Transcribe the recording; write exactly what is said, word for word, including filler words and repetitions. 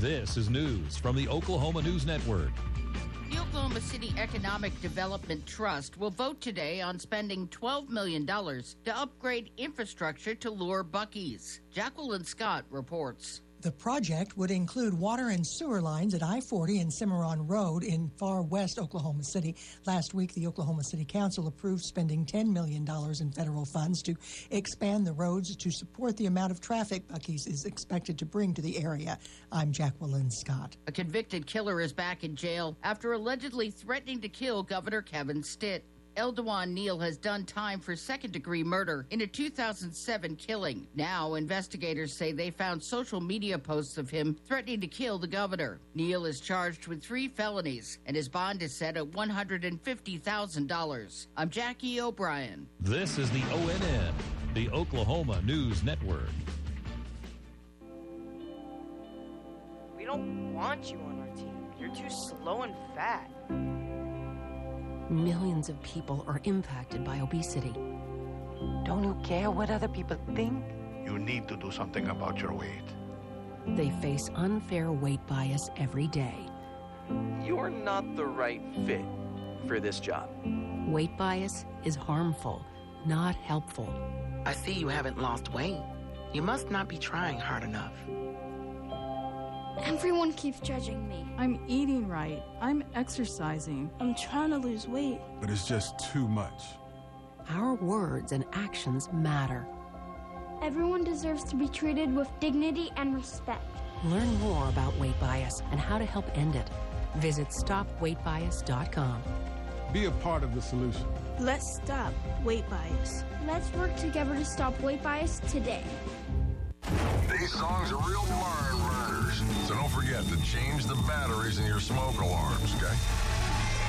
This is news from the Oklahoma News Network. The Oklahoma City Economic Development Trust will vote today on spending twelve million dollars to upgrade infrastructure to lure Buc-ee's. Jacqueline Scott reports. The project would include water and sewer lines at I forty and Cimarron Road in far west Oklahoma City. Last week, the Oklahoma City Council approved spending ten million dollars in federal funds to expand the roads to support the amount of traffic Buc-ee's is expected to bring to the area. I'm Jacqueline Scott. A convicted killer is back in jail after allegedly threatening to kill Governor Kevin Stitt. Eldewan Neal has done time for second-degree murder in a two thousand seven killing. Now, investigators say they found social media posts of him threatening to kill the governor. Neal is charged with three felonies, and his bond is set at one hundred fifty thousand dollars. I'm Jackie O'Brien. This is the O N N, the Oklahoma News Network. We don't want you on our team. You're too slow and fat. Millions of people are impacted by obesity. Don't you care what other people think? You need to do something about your weight. They face unfair weight bias every day. You're not the right fit for this job. Weight bias is harmful, not helpful. I see you haven't lost weight. You must not be trying hard enough. Everyone keeps judging me. I'm eating right. I'm exercising. I'm trying to lose weight. But it's just too much. Our words and actions matter. Everyone deserves to be treated with dignity and respect. Learn more about weight bias and how to help end it. Visit stop weight bias dot com. Be a part of the solution. Let's stop weight bias. Let's work together to stop weight bias today. These songs are real barn burners, so don't forget to change the batteries in your smoke alarms, okay?